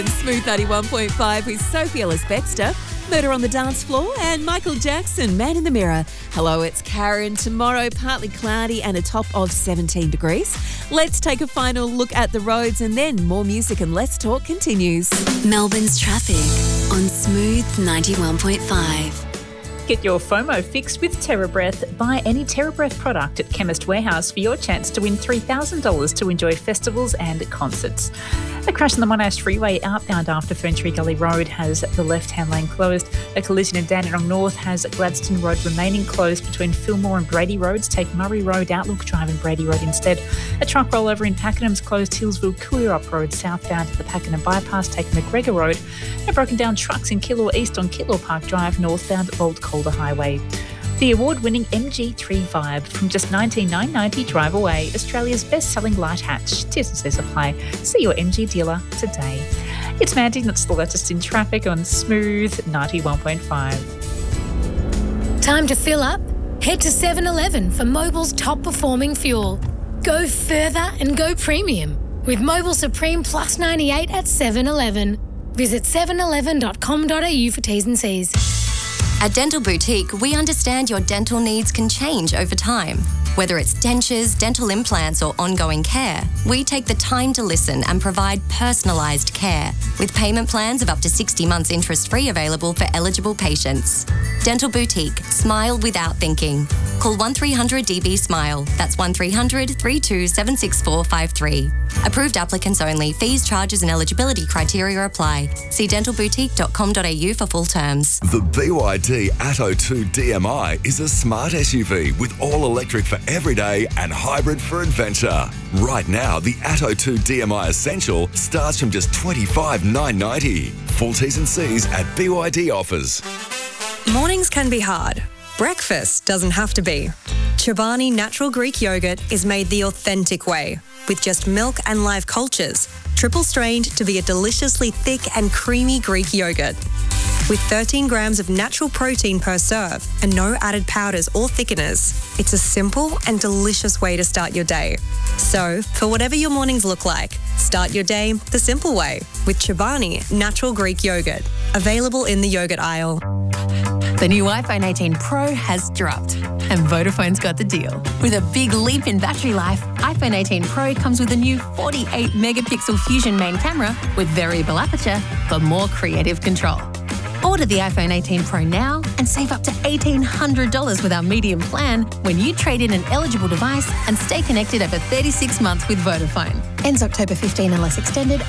Smooth 91.5 with Sophie Ellis-Bextor, Murder on the Dance Floor, and Michael Jackson, Man in the Mirror. Hello, it's Karen. Tomorrow, partly cloudy and a top of 17 degrees. Let's take a final look at the roads and then more music and less talk continues. Melbourne's traffic on Smooth 91.5. Get your FOMO fixed with TerraBreath. Buy any TerraBreath product at Chemist Warehouse for your chance to win $3,000 to enjoy festivals and concerts. A crash on the Monash Freeway outbound after Ferntree Gully Road has the left-hand lane closed. A collision in Dandenong North has Gladstone Road remaining closed between Fillmore and Brady Roads. Take Murray Road, Outlook Drive and Brady Road instead. A truck rollover in Pakenham's closed Hillsville Coorop Road southbound at the Pakenham Bypass. Take McGregor Road. And broken down trucks in Killaw East on Killaw Park Drive northbound at Old Calder Highway. The award-winning MG3 Vibe from just $19,990 drive away, Australia's best-selling light hatch. T's and C's apply. See your MG dealer today. It's Mandy, that's the latest in traffic on Smooth 91.5. Time to fill up? Head to 7-Eleven for Mobil's top-performing fuel. Go further and go premium with Mobil Supreme Plus 98 at 7-Eleven. Visit 7eleven.com.au for T's and C's. At Dental Boutique, we understand your dental needs can change over time. Whether it's dentures, dental implants, or ongoing care, we take the time to listen and provide personalised care, with payment plans of up to 60 months interest-free available for eligible patients. Dental Boutique. Smile without thinking. Call 1300-DB-SMILE. That's 1300 32 76453. Approved applicants only. Fees, charges and eligibility criteria apply. See dentalboutique.com.au for full terms. The BYD Atto 2 DMI is a smart SUV with all-electric for everyday and hybrid for adventure. Right now, the Atto 2 DMI Essential starts from just $25,990. Full T's and C's at BYD offers. Mornings can be hard. Breakfast doesn't have to be. Chobani Natural Greek Yogurt is made the authentic way, with just milk and live cultures, triple strained to be a deliciously thick and creamy Greek yogurt. With 13 grams of natural protein per serve and no added powders or thickeners, it's a simple and delicious way to start your day. So, for whatever your mornings look like, start your day the simple way with Chobani Natural Greek Yogurt. Available in the yogurt aisle. The new iPhone 18 Pro has dropped, and Vodafone's got the deal. With a big leap in battery life, iPhone 18 Pro comes with a new 48-megapixel Fusion main camera with variable aperture for more creative control. Order the iPhone 18 Pro now and save up to $1,800 with our medium plan when you trade in an eligible device and stay connected over 36 months with Vodafone. Ends October 15 unless extended.